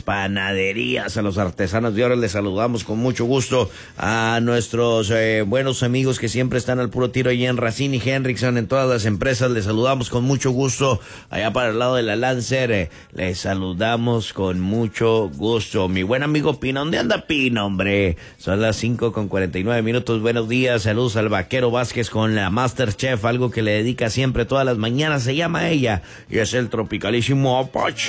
panaderías, a los artesanos de oro, les saludamos con mucho gusto. A nuestros buenos amigos que siempre están al puro tiro allí en Racine y Henriksen, en todas las empresas, les saludamos con mucho gusto. Allá para el lado de la Lancer, les saludamos con mucho gusto. Mi buen amigo Pino, ¿dónde anda Pino, hombre? Son las 5:49. Buenos días, saludos al Vaquero Vázquez con la Masterchef, algo que le dedica siempre todas las mañanas, se llama ella, y es el Tropicalísimo Apache.